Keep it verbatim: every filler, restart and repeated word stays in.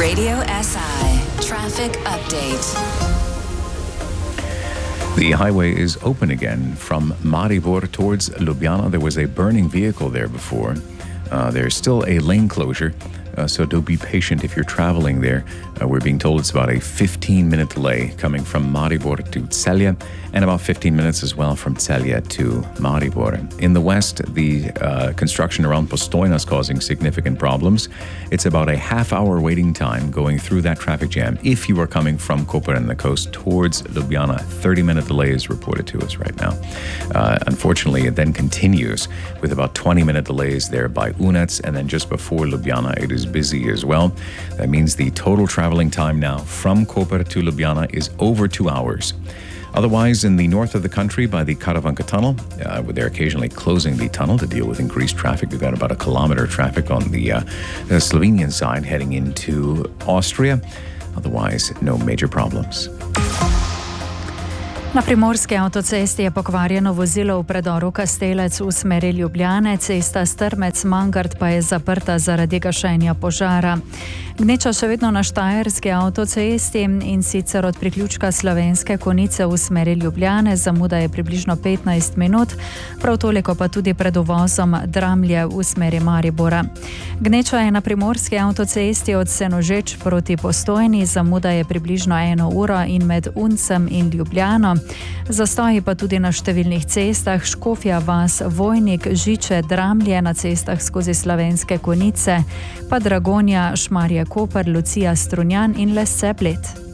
Radio S I Traffic Update. The highway is open again from Maribor towards Ljubljana. There was a burning vehicle there before. Uh, there's still a lane closure, uh, so do be patient if you're traveling there. Uh, we're being told it's about a fifteen-minute delay coming from Maribor to Celje, and about fifteen minutes as well from Celje to Maribor. In the west, the uh, construction around Postojna is causing significant problems. It's about a half-hour waiting time going through that traffic jam. If you are coming from Koper and the coast towards Ljubljana, thirty-minute delay is reported to us right now. Uh, unfortunately, it then continues with about twenty-minute delays there by Unec, and then just before Ljubljana, it is busy as well. That means the total traveling time now from Koper to Ljubljana is over two hours. Otherwise, in the north of the country by the Karavanka Tunnel, uh, they're occasionally closing the tunnel to deal with increased traffic. We've got about a kilometer traffic on the, uh, the Slovenian side heading into Austria. Otherwise, no major problems. Na primorski avtocesti je pokvarjeno vozilo v predoru Kastelec v smeri Ljubljane, cesta Strmec-Mangart pa je zaprta zaradi gašenja požara. Gneča še vedno na štajerski avtocesti in sicer od priključka Slovenske Konjice v smeri Ljubljane, zamuda je približno petnajst minut, prav toliko pa tudi pred uvozom Dramlje v smeri Maribora. Gneča je na primorski avtocesti od Senožeč proti Postojni, zamuda je približno eno uro in med Uncem in Ljubljano. Zastoji pa tudi na številnih cestah, Škofja vas, Vojnik, Žiče, Dramlje, na cestah skozi Slovenske Konjice, pa Dragonja, Šmarje Koper, Lucija Strunjan in Lesce Bled.